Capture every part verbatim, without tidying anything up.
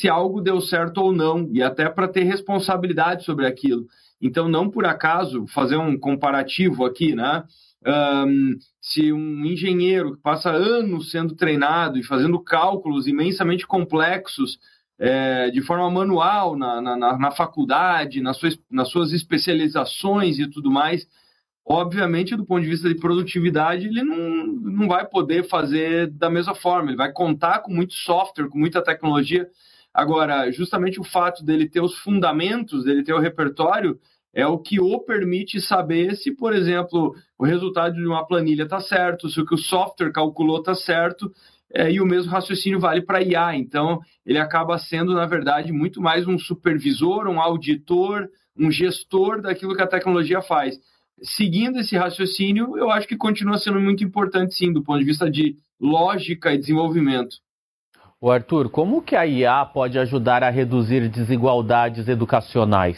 se algo deu certo ou não, e até para ter responsabilidade sobre aquilo. Então, não por acaso, fazer um comparativo aqui, né? Um, se um engenheiro que passa anos sendo treinado e fazendo cálculos imensamente complexos é, de forma manual na, na, na faculdade, nas suas, nas suas especializações e tudo mais, obviamente, do ponto de vista de produtividade, ele não, não vai poder fazer da mesma forma, ele vai contar com muito software, com muita tecnologia. Agora, justamente o fato dele ter os fundamentos, dele ter o repertório, é o que o permite saber se, por exemplo, o resultado de uma planilha está certo, se o que o software calculou está certo, é, e o mesmo raciocínio vale para I A. Então, ele acaba sendo, na verdade, muito mais um supervisor, um auditor, um gestor daquilo que a tecnologia faz. Seguindo esse raciocínio, eu acho que continua sendo muito importante, sim, do ponto de vista de lógica e desenvolvimento. Ô Arthur, como que a I A pode ajudar a reduzir desigualdades educacionais?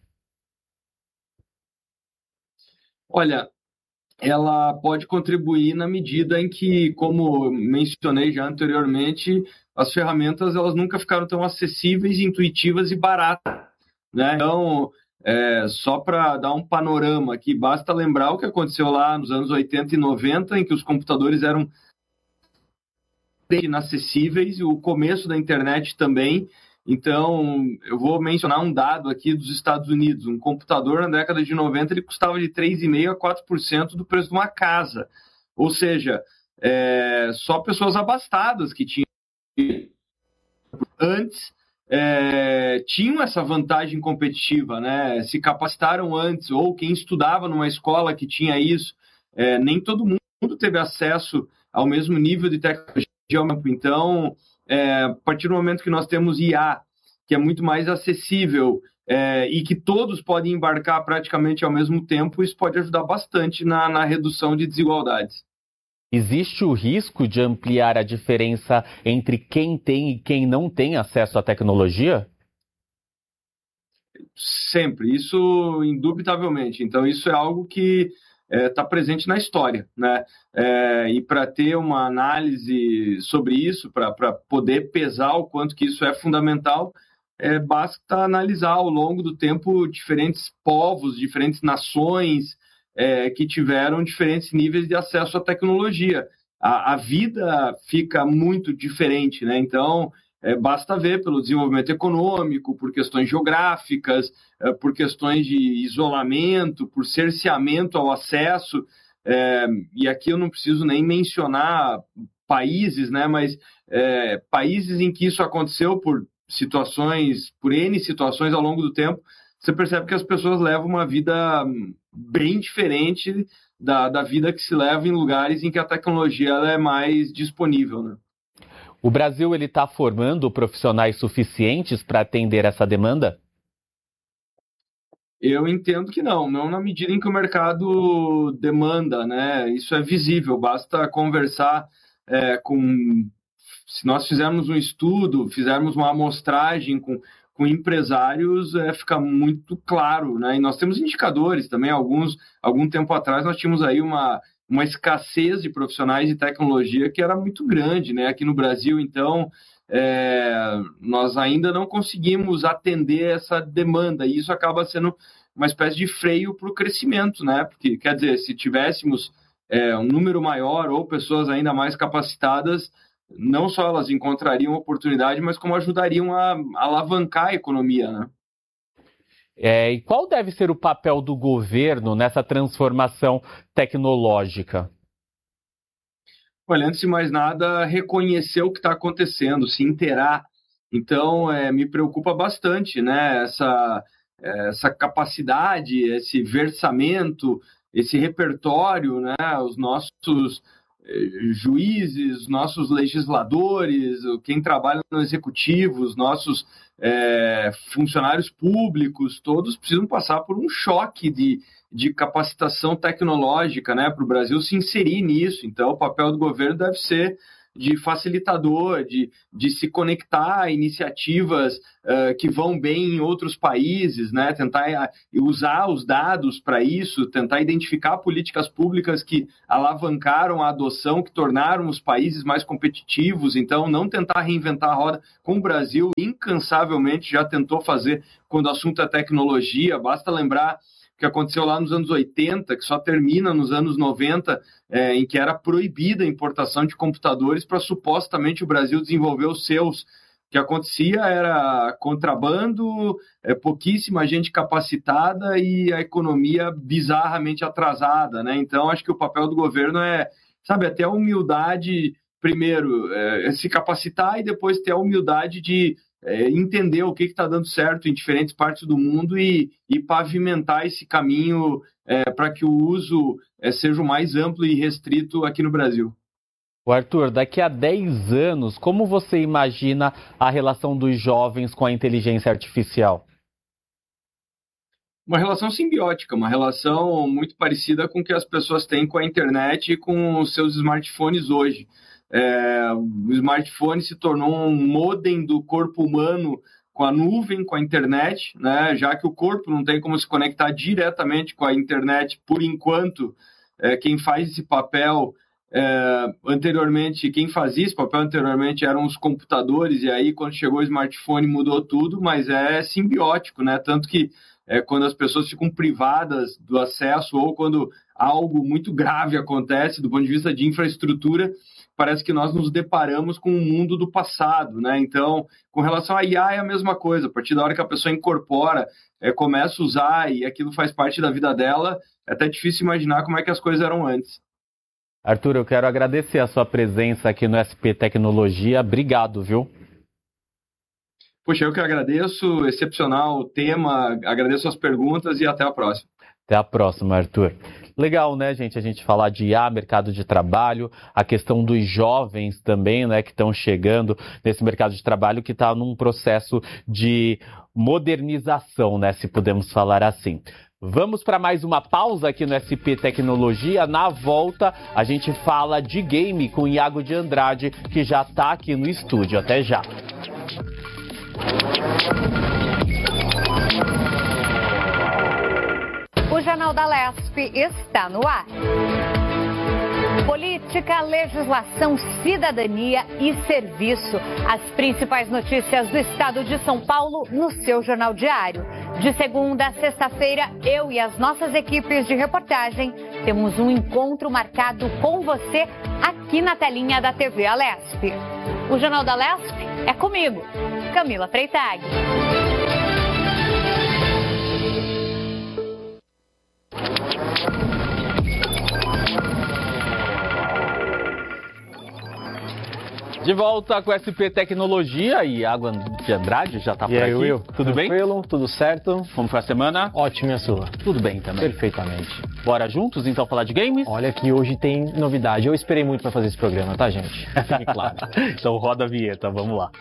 Olha, ela pode contribuir na medida em que, como mencionei já anteriormente, as ferramentas elas nunca ficaram tão acessíveis, intuitivas e baratas, né? Então, é, só para dar um panorama aqui, basta lembrar o que aconteceu lá nos anos oitenta e noventa, em que os computadores eram inacessíveis, e o começo da internet também. Então, eu vou mencionar um dado aqui dos Estados Unidos. Um computador na década de noventa ele custava de três vírgula cinco por cento a quatro por cento do preço de uma casa. Ou seja, é, só pessoas abastadas que tinham antes é, tinham essa vantagem competitiva, né? Se capacitaram antes, ou quem estudava numa escola que tinha isso. É, nem todo mundo teve acesso ao mesmo nível de tecnologia. Então, é, a partir do momento que nós temos I A, que é muito mais acessível é, e que todos podem embarcar praticamente ao mesmo tempo, isso pode ajudar bastante na, na redução de desigualdades. Existe o risco de ampliar a diferença entre quem tem e quem não tem acesso à tecnologia? Sempre, isso indubitavelmente. Então, isso é algo que está é, presente na história, né? É, e para ter uma análise sobre isso, para poder pesar o quanto que isso é fundamental, é, basta analisar ao longo do tempo diferentes povos, diferentes nações é, que tiveram diferentes níveis de acesso à tecnologia. A, a vida fica muito diferente, né? Então, é, basta ver pelo desenvolvimento econômico, por questões geográficas, é, por questões de isolamento, por cerceamento ao acesso. É, e aqui eu não preciso nem mencionar países, né? Mas é, países em que isso aconteceu por situações, por N situações ao longo do tempo, você percebe que as pessoas levam uma vida bem diferente da, da vida que se leva em lugares em que a tecnologia ela é mais disponível, né? O Brasil ele está formando profissionais suficientes para atender essa demanda? Eu entendo que não, não na medida em que o mercado demanda, né? Isso é visível, basta conversar é, com... Se nós fizermos um estudo, fizermos uma amostragem com, com empresários, é, fica muito claro, né? E nós temos indicadores também, alguns, algum tempo atrás nós tínhamos aí uma... uma escassez de profissionais de tecnologia que era muito grande, né, aqui no Brasil. Então, é, nós ainda não conseguimos atender essa demanda, e isso acaba sendo uma espécie de freio para o crescimento, né? Porque, quer dizer, se tivéssemos é, um número maior ou pessoas ainda mais capacitadas, não só elas encontrariam oportunidade, mas como ajudariam a, a alavancar a economia, né? É, e qual deve ser o papel do governo nessa transformação tecnológica? Olha, antes de mais nada, reconhecer o que está acontecendo, se inteirar. Então, é, me preocupa bastante, né? Essa, essa capacidade, esse versamento, esse repertório, né? Os nossos juízes, nossos legisladores, quem trabalha no executivo, os nossos é, funcionários públicos, todos precisam passar por um choque de, de capacitação tecnológica, né, para o Brasil se inserir nisso. Então, o papel do governo deve ser de facilitador, de, de se conectar a iniciativas uh, que vão bem em outros países, né? Tentar usar os dados para isso, tentar identificar políticas públicas que alavancaram a adoção, que tornaram os países mais competitivos. Então, não tentar reinventar a roda, como o Brasil incansavelmente já tentou fazer quando o assunto é tecnologia. Basta lembrar o que aconteceu lá nos anos oitenta, que só termina nos anos noventa, é, em que era proibida a importação de computadores para supostamente o Brasil desenvolver os seus. O que acontecia era contrabando, é, pouquíssima gente capacitada e a economia bizarramente atrasada, né? Então, acho que o papel do governo é, sabe, até a humildade, primeiro, é, se capacitar e depois ter a humildade de É, entender o que está dando certo em diferentes partes do mundo e, e pavimentar esse caminho é, para que o uso é, seja o mais amplo e restrito aqui no Brasil. O Arthur, daqui a dez anos, como você imagina a relação dos jovens com a inteligência artificial? Uma relação simbiótica, uma relação muito parecida com o que as pessoas têm com a internet e com os seus smartphones hoje. É, o smartphone se tornou um modem do corpo humano com a nuvem, com a internet, né? Já que o corpo não tem como se conectar diretamente com a internet, por enquanto, é, quem faz esse papel é, anteriormente, quem fazia esse papel anteriormente eram os computadores, e aí quando chegou o smartphone mudou tudo, mas é simbiótico, né? Tanto que é, quando as pessoas ficam privadas do acesso ou quando algo muito grave acontece do ponto de vista de infraestrutura, parece que nós nos deparamos com o mundo do passado, né? Então, com relação à I A é a mesma coisa. A partir da hora que a pessoa incorpora, é, começa a usar e aquilo faz parte da vida dela, é até difícil imaginar como é que as coisas eram antes. Arthur, eu quero agradecer a sua presença aqui no S P Tecnologia. Obrigado, viu? Poxa, eu que agradeço. Excepcional o tema. Agradeço as perguntas e até a próxima. Até a próxima, Arthur. Legal, né, gente, a gente falar de I A, mercado de trabalho, a questão dos jovens também, né, que estão chegando nesse mercado de trabalho que está num processo de modernização, né, se podemos falar assim. Vamos para mais uma pausa aqui no S P Tecnologia. Na volta, a gente fala de game com Iago de Andrade, que já está aqui no estúdio. Até já. O Jornal da Lesp está no ar. Política, legislação, cidadania e serviço. As principais notícias do estado de São Paulo no seu Jornal Diário. De segunda a sexta-feira, eu e as nossas equipes de reportagem temos um encontro marcado com você aqui na telinha da T V Alesp. O Jornal da Lesp é comigo, Camila Freitag. De volta com o S P Tecnologia e Iago de Andrade já está por aqui. Will, tudo bem? Tranquilo, tudo certo. Como foi a semana? Ótimo, e a sua? Tudo bem também. Perfeitamente. Bora juntos então falar de games? Olha que hoje tem novidade. Eu esperei muito para fazer esse programa, tá, gente? Fique claro. Então roda a vinheta, vamos lá.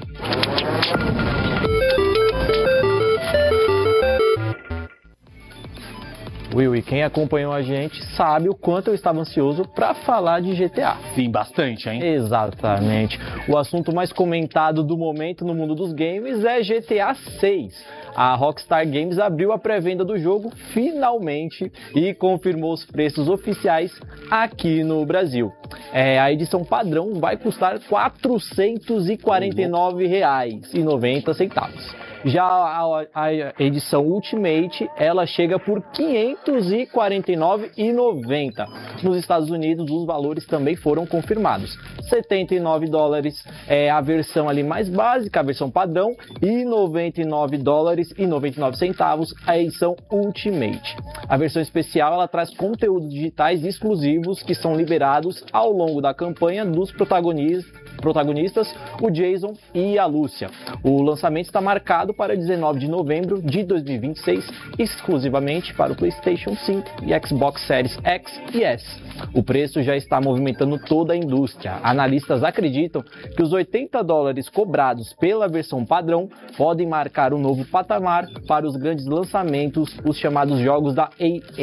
Will, e quem acompanhou a gente sabe o quanto eu estava ansioso para falar de G T A. Sim, bastante, hein? Exatamente. O assunto mais comentado do momento no mundo dos games é G T A seis. A Rockstar Games abriu a pré-venda do jogo finalmente e confirmou os preços oficiais aqui no Brasil. É, a edição padrão vai custar quatrocentos e quarenta e nove reais e noventa centavos. Já a, a edição Ultimate, ela chega por quinhentos e quarenta e nove reais e noventa centavos. Nos Estados Unidos, os valores também foram confirmados. setenta e nove dólares é a versão ali mais básica, a versão padrão, e noventa e nove dólares e noventa e nove centavos a edição Ultimate. A versão especial, ela traz conteúdos digitais exclusivos que são liberados ao longo da campanha dos protagonistas protagonistas, o Jason e a Lúcia. O lançamento está marcado para dezenove de novembro de dois mil e vinte e seis, exclusivamente para o PlayStation cinco e Xbox Series X e S. O preço já está movimentando toda a indústria. Analistas acreditam que os oitenta dólares cobrados pela versão padrão podem marcar um novo patamar para os grandes lançamentos, os chamados jogos da A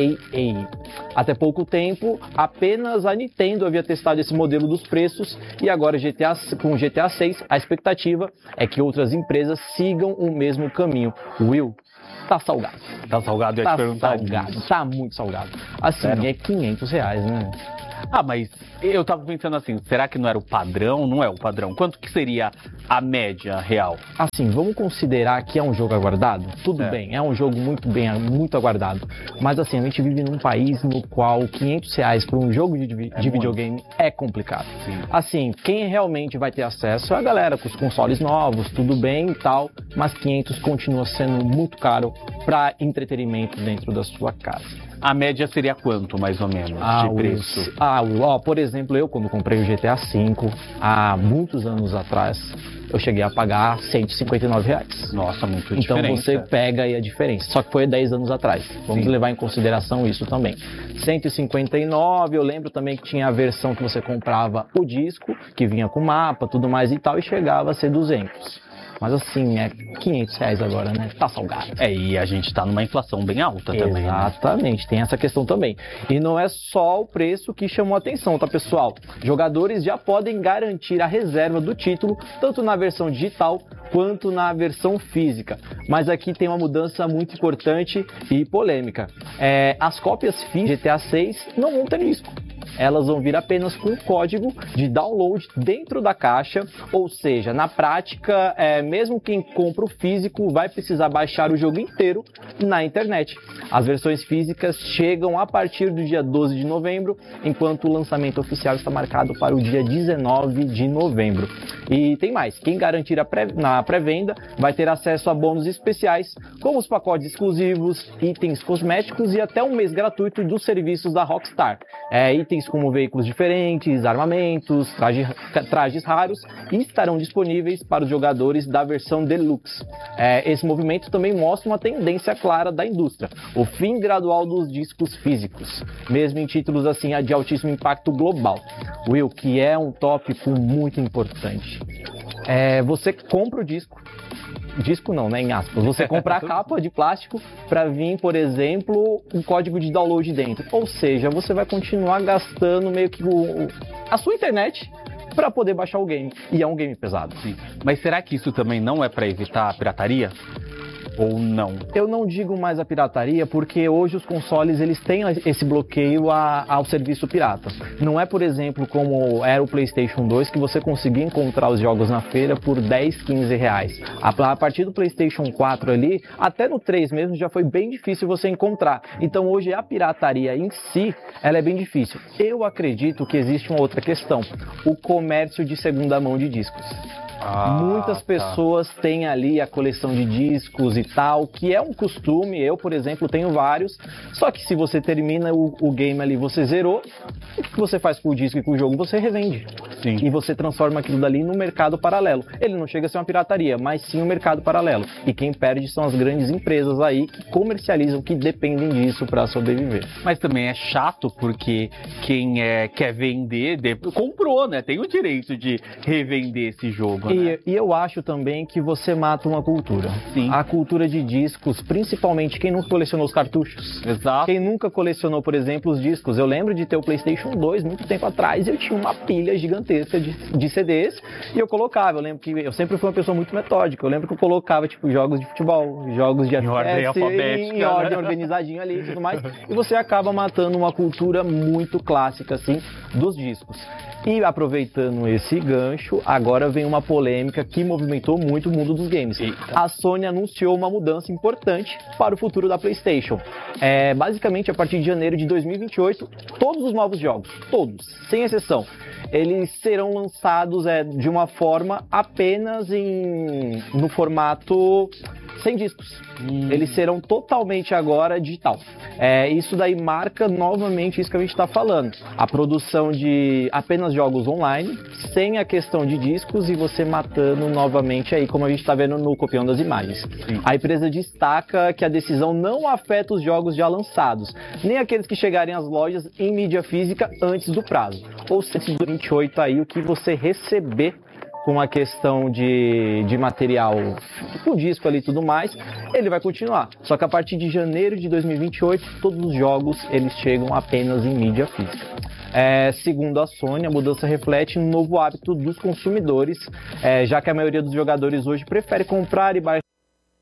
A A. Até pouco tempo, apenas a Nintendo havia testado esse modelo dos preços e agora G T A, com o G T A seis, a expectativa é que outras empresas sigam o mesmo caminho. Will, tá salgado. Tá salgado, eu ia Tá te perguntar. salgado, tá muito salgado. Assim, Sério? é quinhentos reais, né? Ah, mas eu tava pensando assim, será que não era o padrão? Não é o padrão. Quanto que seria a média real? Assim, vamos considerar que é um jogo aguardado? Tudo É. bem, é um jogo muito bem, muito aguardado. Mas assim, a gente vive num país no qual quinhentos reais por um jogo de, de É videogame é complicado. Sim. Assim, quem realmente vai ter acesso é a galera com os consoles novos, tudo bem e tal, mas quinhentos continua sendo muito caro para entretenimento dentro da sua casa. A média seria quanto, mais ou menos, Ah, de preço? os- ah, o- ó, por exemplo, eu quando comprei o G T A cinco, há muitos anos atrás, eu cheguei a pagar cento e cinquenta e nove reais. Nossa, muito Então diferente. você pega aí a diferença, só que foi dez anos atrás, vamos Sim. levar em consideração isso também. cento e cinquenta e nove, eu lembro também que tinha a versão que você comprava o disco, que vinha com mapa, tudo mais e tal, e chegava a ser duzentos. Mas assim, é quinhentos reais agora, né? Tá salgado. É, e a gente tá numa inflação bem alta também, né? Exatamente, tem essa questão também. E não é só o preço que chamou a atenção, tá, pessoal? Jogadores já podem garantir a reserva do título, tanto na versão digital quanto na versão física. Mas aqui tem uma mudança muito importante e polêmica. É, as cópias físicas de G T A seis não vão ter disco. Elas vão vir apenas com código de download dentro da caixa, ou seja, na prática, é, mesmo quem compra o físico vai precisar baixar o jogo inteiro na internet. As versões físicas chegam a partir do dia doze de novembro, enquanto o lançamento oficial está marcado para o dia dezenove de novembro. E tem mais, quem garantir a pré, na pré-venda vai ter acesso a bônus especiais, como os pacotes exclusivos, itens cosméticos e até um mês gratuito dos serviços da Rockstar. É, itens como veículos diferentes, armamentos, traje, trajes raros e estarão disponíveis para os jogadores da versão Deluxe. É, esse movimento também mostra uma tendência clara da indústria, o fim gradual dos discos físicos, mesmo em títulos assim de altíssimo impacto global. Will, que é um tópico muito importante. É, você compra o disco, disco não, né, em aspas, você compra a capa de plástico para vir, por exemplo, um código de download dentro, ou seja, você vai continuar gastando meio que o, a sua internet para poder baixar o game, e é um game pesado. Sim. Mas será que isso também não é para evitar a pirataria? Ou não? Eu não digo mais a pirataria porque hoje os consoles eles têm esse bloqueio a, ao serviço pirata. Não é, por exemplo, como era o PlayStation dois que você conseguia encontrar os jogos na feira por dez, quinze reais. A, a partir do PlayStation quatro ali, até no três mesmo já foi bem difícil você encontrar. Então hoje a pirataria em si, ela é bem difícil. Eu acredito que existe uma outra questão, o comércio de segunda mão de discos. Ah, Muitas tá. pessoas têm ali a coleção de discos e tal, que é um costume. Eu, por exemplo, tenho vários. Só que se você termina o, o game ali, você zerou, o que você faz com o disco e com o jogo? Você revende. Sim. E você transforma aquilo dali no mercado paralelo. Ele não chega a ser uma pirataria, mas sim um mercado paralelo. E quem perde são as grandes empresas aí que comercializam, que dependem disso para sobreviver. Mas também é chato porque quem é, quer vender, de- comprou, né? Tem o direito de revender esse jogo, né? E, e eu acho também que você mata uma cultura. Sim. A cultura de discos, principalmente quem nunca colecionou os cartuchos. Exato. Quem nunca colecionou, por exemplo, os discos. Eu lembro de ter o PlayStation dois muito tempo atrás, eu tinha uma pilha gigantesca de, de C Ds e eu colocava. Eu lembro que eu sempre fui uma pessoa muito metódica. Eu lembro que eu colocava tipo jogos de futebol, jogos de Em ordem F P S, alfabética, em né? ordem organizadinho ali e tudo mais. E você acaba matando uma cultura muito clássica assim dos discos. E aproveitando esse gancho, agora vem uma polêmica que movimentou muito o mundo dos games. Eita. A Sony anunciou uma mudança importante para o futuro da PlayStation. É, basicamente, a partir de janeiro de dois mil e vinte e oito, todos os novos jogos, todos, sem exceção, eles serão lançados é, de uma forma apenas em, no formato sem discos. Hum. Eles serão totalmente agora digital. É, isso daí marca novamente isso que a gente está falando. A produção de apenas jogos online, sem a questão de discos e você matando novamente aí, como a gente está vendo no Copiando as Imagens. Sim. A empresa destaca que a decisão não afeta os jogos já lançados, nem aqueles que chegarem às lojas em mídia física antes do prazo. Ou seja, do vinte e oito aí, o que você receber com a questão de, de material, com disco ali e tudo mais, ele vai continuar. Só que a partir de janeiro de dois mil e vinte e oito, todos os jogos eles chegam apenas em mídia física. É, segundo a Sony, a mudança reflete um novo hábito dos consumidores, é, já que a maioria dos jogadores hoje prefere comprar e baixar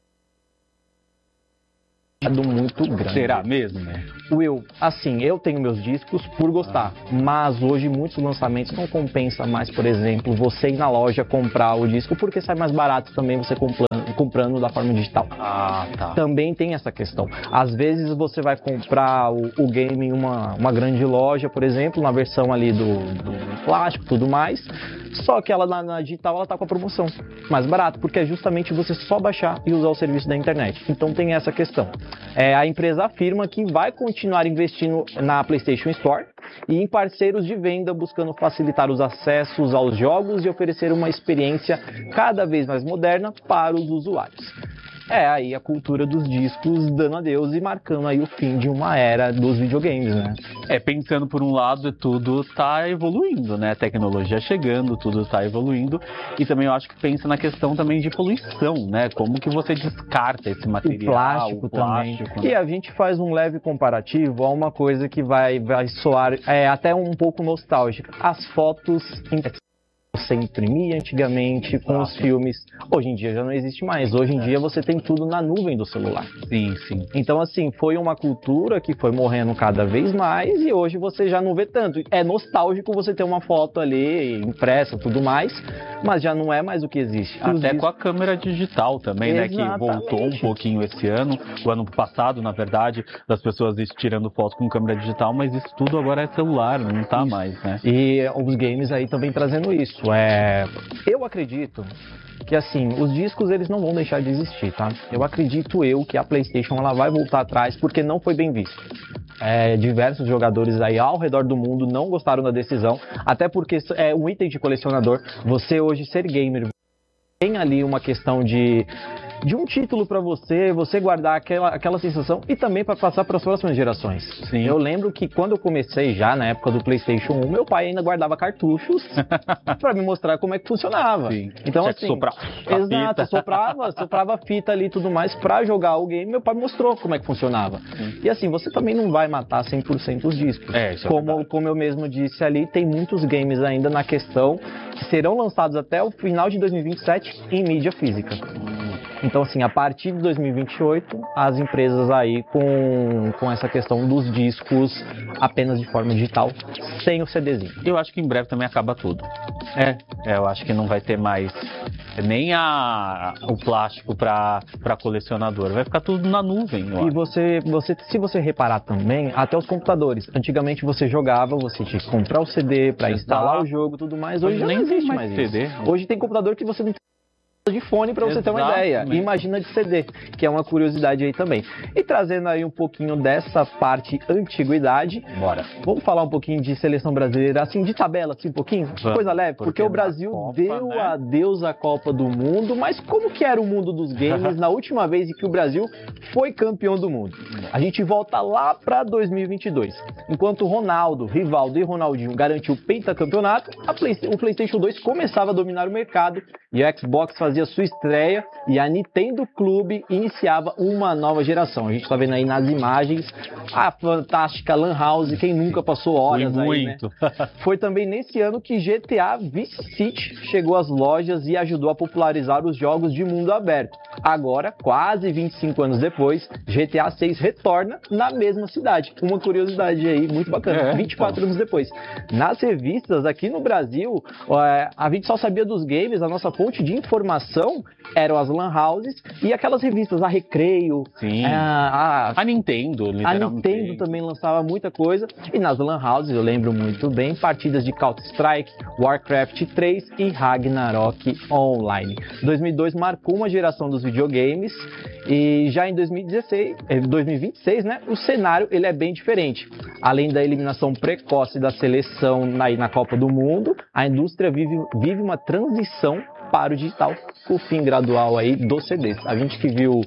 muito grande. Será mesmo, né? Will, assim, eu tenho meus discos por gostar, ah. mas hoje muitos lançamentos não compensa mais, por exemplo, você ir na loja comprar o disco, porque sai mais barato também você comprando, comprando da forma digital. Ah, tá. Também tem essa questão. Às vezes você vai comprar o, o game em uma, uma grande loja, por exemplo, na versão ali do, do plástico e tudo mais, só que ela na, na digital ela tá com a promoção mais barato, porque é justamente você só baixar e usar o serviço da internet. Então tem essa questão. É, a empresa afirma que vai continuar investindo na PlayStation Store e em parceiros de venda, buscando facilitar os acessos aos jogos e oferecer uma experiência cada vez mais moderna para os usuários. É aí a cultura dos discos dando adeus e marcando aí o fim de uma era dos videogames, né? É, pensando por um lado, tudo tá evoluindo, né? A tecnologia chegando, tudo tá evoluindo. E também eu acho que pensa na questão também de poluição, né? Como que você descarta esse material, o plástico, o plástico também. Né? E a gente faz um leve comparativo a uma coisa que vai, vai soar é, até um pouco nostálgica. As fotos em você imprimia antigamente com os filmes. Hoje em dia já não existe mais. Hoje em dia você tem tudo na nuvem do celular. Sim, sim. Então, assim, foi uma cultura que foi morrendo cada vez mais e hoje você já não vê tanto. É nostálgico você ter uma foto ali impressa e tudo mais, mas já não é mais o que existe. Até com a câmera digital também, Exatamente. né? Que voltou um pouquinho esse ano, o ano passado, na verdade, das pessoas tirando foto com câmera digital, mas isso tudo agora é celular, não tá isso. mais, né? E os games aí também trazendo isso. É, eu acredito que assim, os discos eles não vão deixar de existir, tá? Eu acredito eu que a PlayStation ela vai voltar atrás porque não foi bem visto. É, diversos jogadores aí ao redor do mundo não gostaram da decisão, até porque é um item de colecionador. Você hoje ser gamer tem ali uma questão de de um título para você, você guardar aquela, aquela sensação e também para passar para as próximas gerações. Sim. Eu lembro que quando eu comecei já na época do PlayStation um, meu pai ainda guardava cartuchos para me mostrar como é que funcionava. Sim. Então Tinha assim, que soprar exato, soprava, soprava a fita ali e tudo mais para jogar o game. Meu pai mostrou como é que funcionava. Sim. E assim, você também não vai matar cem por cento os discos. É, isso é como, verdade. como eu mesmo disse ali, tem muitos games ainda na questão que serão lançados até o final de dois mil e vinte e sete em mídia física. Então, assim, a partir de dois mil e vinte e oito, as empresas aí com, com essa questão dos discos apenas de forma digital, sem o CDzinho. Eu acho que em breve também acaba tudo. É, é eu acho que não vai ter mais nem a, o plástico para colecionador. Vai ficar tudo na nuvem. E você, você, se você reparar também, até os computadores. Antigamente você jogava, você tinha que comprar o C D para instalar o jogo e tudo mais. Hoje, Hoje já nem não existe mais, mais C D. Isso. Hoje tem computador que você não de fone para você ter uma ideia. Imagina de C D, que é uma curiosidade aí também. E trazendo aí um pouquinho dessa parte antiguidade, bora. Vamos falar um pouquinho de seleção brasileira, assim, de tabela, assim, um pouquinho? Vamos. Coisa leve, porque, porque o Brasil Copa, deu né? adeus à Copa do Mundo, mas como que era o mundo dos games na última vez em que o Brasil foi campeão do mundo? A gente volta lá para dois mil e vinte e dois. Enquanto Ronaldo, Rivaldo e Ronaldinho garantiu o pentacampeonato, a Play, o PlayStation dois começava a dominar o mercado e a Xbox fazia sua estreia e a Nintendo Clube iniciava uma nova geração. A gente está vendo aí nas imagens a fantástica Lan House, quem nunca passou horas Foi aí, muito. Né? Foi também nesse ano que G T A Vice City chegou às lojas e ajudou a popularizar os jogos de mundo aberto. Agora, quase vinte e cinco anos depois, G T A seis retorna na mesma cidade. Uma curiosidade aí muito bacana, é, vinte e quatro então. anos depois. Nas revistas aqui no Brasil, a gente só sabia dos games, a nossa fonte de informação eram as Lan Houses e aquelas revistas, a Recreio, Sim. A, a, a Nintendo, literalmente. A Nintendo também lançava muita coisa. E nas Lan Houses, eu lembro muito bem, partidas de Counter-Strike, Warcraft três e Ragnarok Online. dois mil e dois marcou uma geração dos videogames. E já em dois mil e dezesseis, dois mil e vinte e seis, né, o cenário ele é bem diferente. Além da eliminação precoce da seleção na, na Copa do Mundo, a indústria vive, vive uma transição para o digital, o fim gradual aí dos C Ds. A gente que viu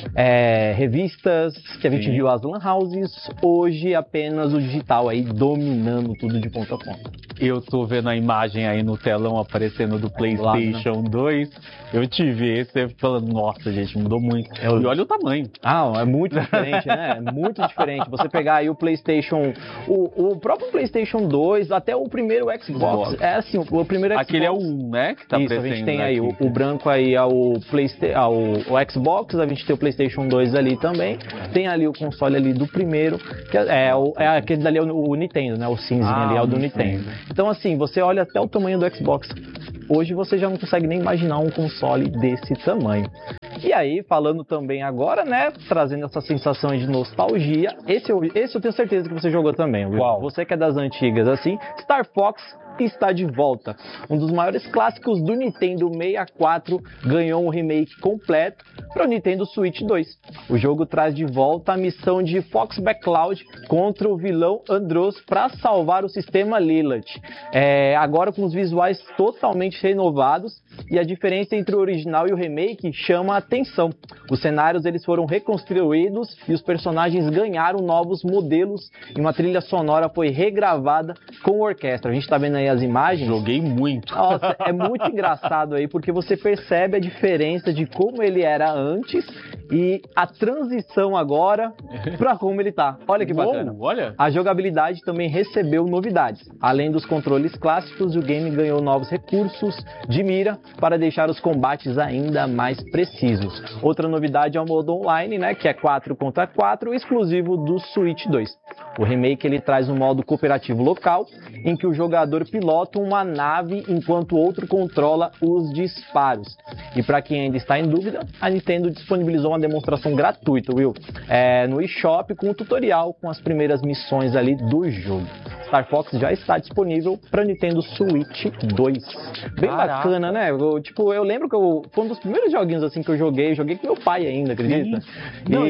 é, revistas, que a gente Sim. viu as lan houses, hoje apenas o digital aí dominando tudo de ponta a ponta. Eu tô vendo a imagem aí no telão aparecendo do PlayStation lado, né? dois. Eu te vi, você falando, nossa, gente, mudou muito. Eu... E olha o tamanho. Ah, é muito diferente, né? É muito diferente. Você pegar aí o PlayStation, o, o próprio PlayStation dois, até o primeiro Xbox. Xbox. É assim, o primeiro Xbox. Aquele é o um, né? Que tá Isso, a gente tem aí o, o branco aí é o, Playsta- ah, o, o Xbox, a gente tem o PlayStation dois ali também. Tem ali o console ali do primeiro, que é, é, o, é aquele dali é o, o Nintendo, né? O cinzinho ah, ali é o do Nintendo. Então assim, você olha até o tamanho do Xbox. Hoje você já não consegue nem imaginar um console desse tamanho. E aí, falando também agora, né, trazendo essa sensação de nostalgia, esse eu, esse eu tenho certeza que você jogou também, Will. Uau. Você que é das antigas, assim, Star Fox está de volta. Um dos maiores clássicos do Nintendo sessenta e quatro ganhou um remake completo para o Nintendo Switch dois. O jogo traz de volta a missão de Fox McCloud contra o vilão Andros para salvar o sistema Lilith. É, agora com os visuais totalmente renovados, e a diferença entre o original e o remake chama a atenção. Os cenários eles foram reconstruídos e os personagens ganharam novos modelos e uma trilha sonora foi regravada com orquestra. A gente está vendo aí as imagens. Joguei muito. Nossa, é muito engraçado aí, porque você percebe a diferença de como ele era antes e a transição agora para como ele tá. Olha que bacana. Uou, olha. A jogabilidade também recebeu novidades. Além dos controles clássicos, o game ganhou novos recursos de mira para deixar os combates ainda mais precisos. Outra novidade é o modo online, né, que é quatro contra quatro, exclusivo do Switch dois. O remake ele traz um modo cooperativo local, em que o jogador pilota uma nave enquanto o outro controla os disparos. E para quem ainda está em dúvida, a Nintendo disponibilizou uma demonstração gratuita, Will, é, no eShop com um tutorial com as primeiras missões ali do jogo. Star Fox já está disponível para Nintendo Switch dois. Bem Caraca. Bacana, né? Eu, tipo, eu lembro que eu, foi um dos primeiros joguinhos assim que eu joguei, joguei com meu pai ainda, acredita? E